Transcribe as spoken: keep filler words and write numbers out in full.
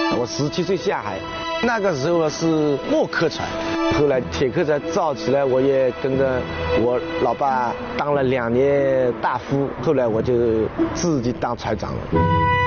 我十七岁下海，那个时候是木客船，后来铁客船造起来，我也跟着我老爸当了两年大夫，后来我就自己当船长了。